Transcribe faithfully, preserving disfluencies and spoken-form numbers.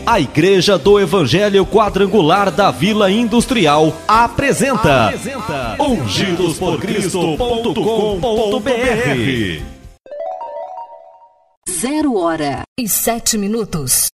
A Igreja do Evangelho Quadrangular da Vila Industrial apresenta, apresenta ungidos por cristo ponto com ponto br. Zero hora e sete minutos.